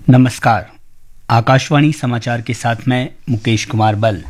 नमस्कार। आकाशवाणी समाचार के साथ मैं मुकेश कुमार बल।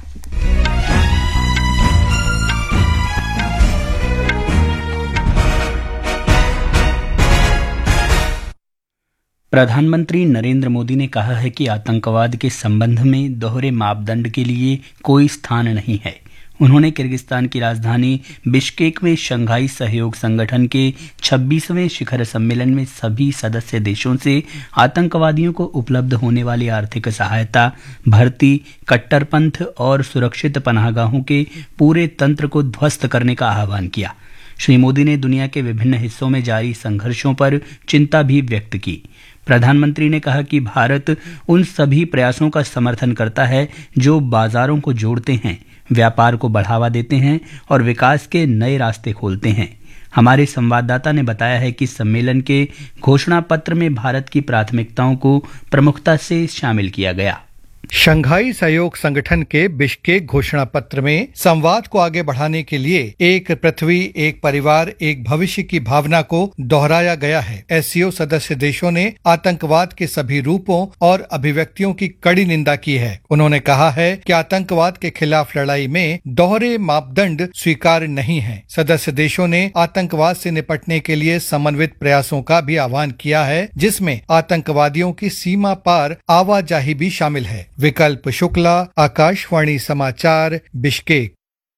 प्रधानमंत्री नरेंद्र मोदी ने कहा है कि आतंकवाद के संबंध में दोहरे मापदंड के लिए कोई स्थान नहीं है। उन्होंने किर्गिस्तान की राजधानी बिश्केक में शंघाई सहयोग संगठन के 26वें शिखर सम्मेलन में सभी सदस्य देशों से आतंकवादियों को उपलब्ध होने वाली आर्थिक सहायता, भर्ती, कट्टरपंथ और सुरक्षित पनाहगाहों के पूरे तंत्र को ध्वस्त करने का आह्वान किया। श्री मोदी ने दुनिया के विभिन्न हिस्सों में जारी संघर्षों पर चिंता भी व्यक्त की। प्रधानमंत्री ने कहा कि भारत उन सभी प्रयासों का समर्थन करता है जो बाजारों को जोड़ते हैं, व्यापार को बढ़ावा देते हैं और विकास के नए रास्ते खोलते हैं। हमारे संवाददाता ने बताया है कि सम्मेलन के घोषणा पत्र में भारत की प्राथमिकताओं को प्रमुखता से शामिल किया गया। शंघाई सहयोग संगठन के बिश्केक घोषणा पत्र में संवाद को आगे बढ़ाने के लिए एक पृथ्वी, एक परिवार, एक भविष्य की भावना को दोहराया गया है। एससीओ सदस्य देशों ने आतंकवाद के सभी रूपों और अभिव्यक्तियों की कड़ी निंदा की है। उन्होंने कहा है कि आतंकवाद के खिलाफ लड़ाई में दोहरे मापदंड स्वीकार्य नहीं है। सदस्य देशों ने आतंकवाद से निपटने के लिए समन्वित प्रयासों का भी आह्वान किया है, जिसमें आतंकवादियों की सीमा पार आवाजाही भी शामिल है। विकल्प शुक्ला, आकाशवाणी समाचार, बिश्केक।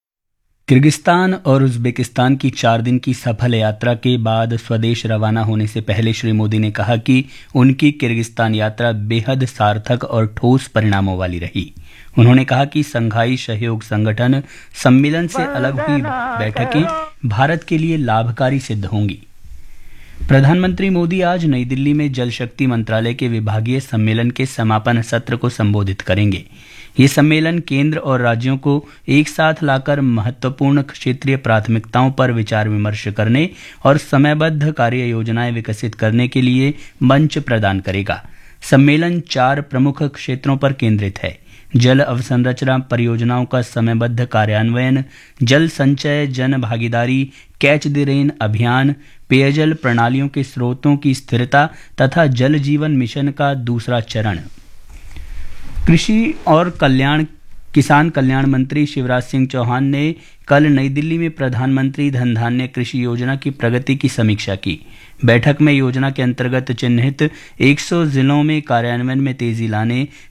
किर्गिस्तान और उज्बेकिस्तान की 4 दिन की सफल यात्रा के बाद स्वदेश रवाना होने से पहले श्री मोदी ने कहा कि उनकी किर्गिस्तान यात्रा बेहद सार्थक और ठोस परिणामों वाली रही। उन्होंने कहा कि शंघाई सहयोग संगठन सम्मेलन से अलग हुई बैठकें भारत के लिए लाभकारी सिद्ध होंगी। प्रधानमंत्री मोदी आज नई दिल्ली में जल शक्ति मंत्रालय के विभागीय सम्मेलन के समापन सत्र को संबोधित करेंगे। ये सम्मेलन केंद्र और राज्यों को एक साथ लाकर महत्वपूर्ण क्षेत्रीय प्राथमिकताओं पर विचार विमर्श करने और समयबद्ध कार्य योजनाएं विकसित करने के लिए मंच प्रदान करेगा। सम्मेलन 4 प्रमुख क्षेत्रों पर केंद्रित है: जल अवसंरचना परियोजनाओं का समयबद्ध कार्यान्वयन, जल संचय जन भागीदारी, कैच द रेन अभियान, पेयजल प्रणालियों के स्रोतों की स्थिरता तथा जल जीवन मिशन का दूसरा चरण। कृषि और किसान कल्याण मंत्री शिवराज सिंह चौहान ने कल नई दिल्ली में प्रधानमंत्री धन धान्य कृषि योजना की प्रगति की समीक्षा की। बैठक में योजना के अंतर्गत चिन्हित 100 जिलों में कार्यान्वयन में तेजी लाने,